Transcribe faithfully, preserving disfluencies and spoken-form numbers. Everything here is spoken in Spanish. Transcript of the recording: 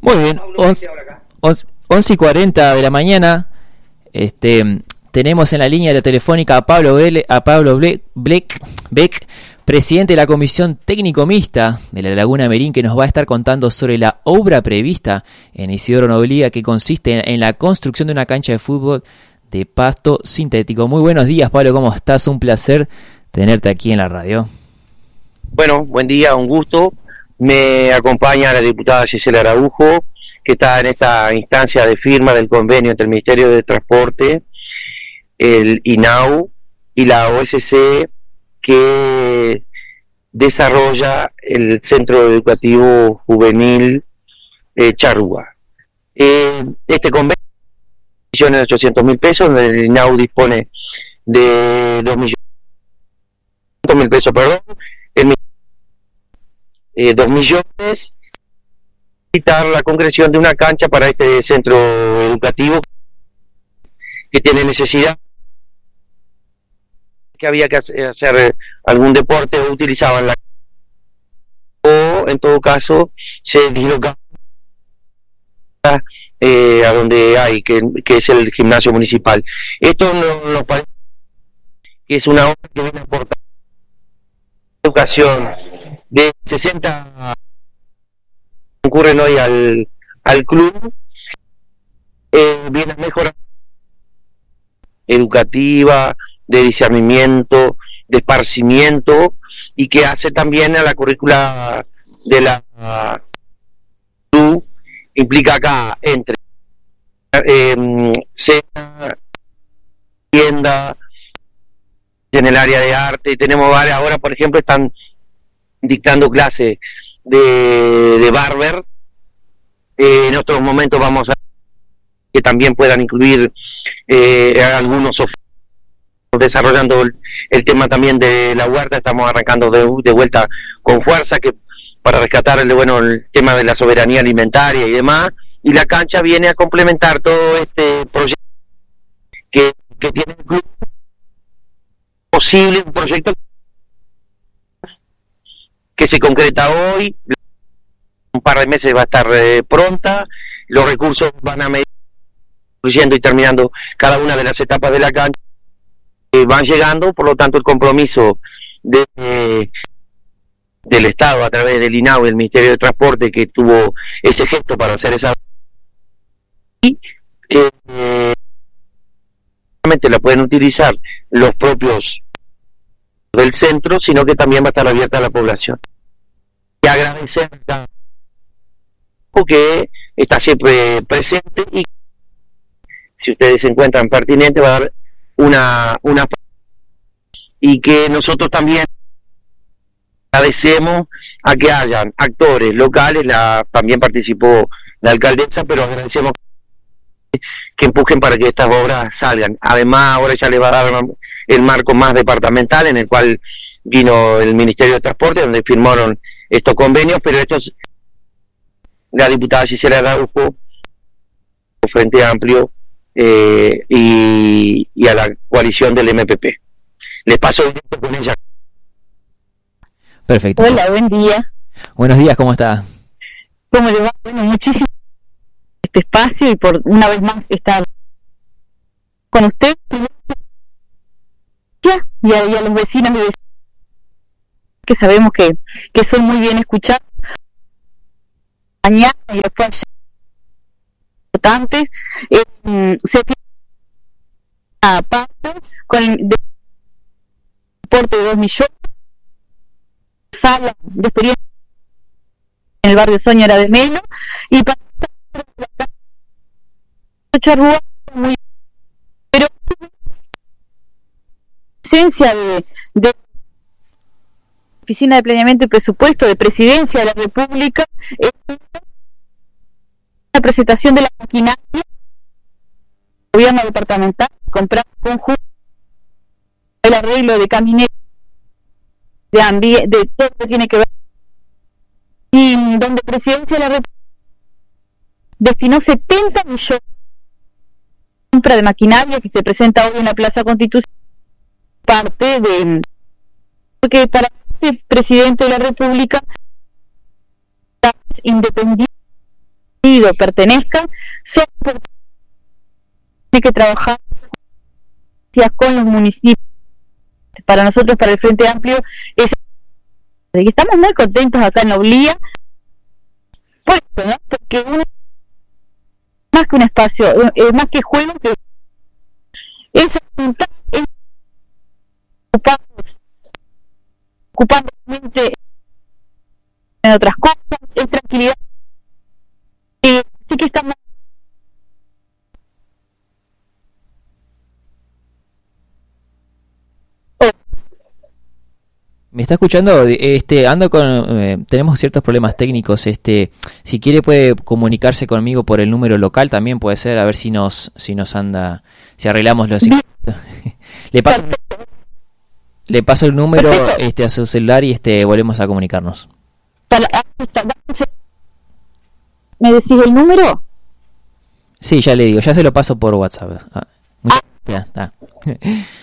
Muy bien, once y cuarenta de la mañana. Este, tenemos en la línea de la telefónica a Pablo Vélez, a Pablo Ble- Bleck, Beck, presidente de la Comisión Técnico Mixta de la Laguna Merín, que nos va a estar contando sobre la obra prevista en Isidoro Noblía, que consiste en, en la construcción de una cancha de fútbol de pasto sintético. Muy buenos días, Pablo, ¿cómo estás? Un placer tenerte aquí en la radio. Bueno, buen día, un gusto. Me acompaña la diputada Gisela Araujo, que está en esta instancia de firma del convenio entre el Ministerio de Transporte, el I N A U y la O S C, que desarrolla el Centro Educativo Juvenil eh, Charrúa. Eh, este convenio es ochocientos mil pesos, donde el I N A U dispone de dos millones mil pesos, perdón, el eh, dos millones, quitar la concreción de una cancha para este centro educativo que tiene necesidad, que había que hacer algún deporte o utilizaban la, o en todo caso se dislocaban eh, a donde hay, que, que es el gimnasio municipal. Esto nos no parece que es una obra que viene a aportar educación de sesenta concurren hoy al, al club, eh, viene a mejorar educativa, de discernimiento, de esparcimiento, y que hace también a la currícula de la club, implica acá entre eh, cena, tienda, en el área de arte, tenemos varias, ahora por ejemplo están dictando clases de, de barber, eh, en otros momentos vamos a que también puedan incluir eh, algunos oficios, desarrollando el, el tema también de la huerta, estamos arrancando de, de vuelta con fuerza que para rescatar el, bueno, el tema de la soberanía alimentaria y demás, y la cancha viene a complementar todo este proyecto que, que tiene el club, posible un proyecto que se concreta hoy, un par de meses va a estar eh, pronta, los recursos van a medir, incluyendo y terminando cada una de las etapas de la cancha, eh, van llegando, por lo tanto el compromiso de, eh, del Estado a través del I N A U y el Ministerio de Transporte, que tuvo ese gesto para hacer esa y eh, eh, la pueden utilizar los propios del centro, sino que también va a estar abierta a la población. Y agradecer que está siempre presente, y si ustedes se encuentran pertinente va a dar una una y que nosotros también agradecemos a que hayan actores locales, la también participó la alcaldesa, pero agradecemos que empujen para que estas obras salgan. Además ahora ya les va a dar el marco más departamental, en el cual vino el Ministerio de Transporte, donde firmaron estos convenios, pero estos la diputada Gisela Araujo, Frente Amplio eh, y, y a la coalición del M P P. Les paso directo con ella. Perfecto. Hola, buen día. Buenos días, ¿cómo está? ¿Cómo le va? Bueno, muchísimo este espacio y por una vez más estar con usted y a, y a los vecinos y vecinos que sabemos que, que son muy bien escuchados. Mañana y los fue ayer importantes, eh, se a Pasto con el deporte de dos millones, sala de experiencia en el barrio Soñora de Melo, y para Charrúa muy, pero esencia de, de Oficina de Planeamiento y Presupuesto de Presidencia de la República, es la presentación de la maquinaria del gobierno departamental, comprar conjunto, el arreglo de camineros, de ambiente, de todo lo que tiene que ver, y donde Presidencia de la República destinó setenta millones de compra de maquinaria que se presenta hoy en la Plaza Constitución, parte de, porque para el presidente de la República independiente pertenezca, sea porque tiene que trabajar con los municipios. Para nosotros, para el Frente Amplio, es y estamos muy contentos acá en Oblía, por eso, ¿no? Porque uno más que un espacio, eh, más que juego, que es es ocupados, ocupando la mente en otras cosas, es tranquilidad. Eh, así que estamos. ¿Me está escuchando? Este, ando con, eh, tenemos ciertos problemas técnicos. Este, si quiere puede comunicarse conmigo por el número local, también puede ser, a ver si nos, si nos anda, si arreglamos los. le paso, le paso el número, este, a su celular y este, volvemos a comunicarnos. ¿Me decís el número? Sí, ya le digo, ya se lo paso por WhatsApp. Ah, muy ah. Ya, está.